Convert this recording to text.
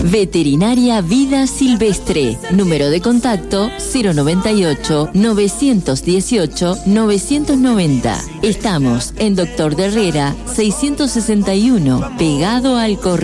Veterinaria Vida Silvestre. Número de contacto 098-918-990. Estamos en Doctor de Herrera 661, pegado al correo.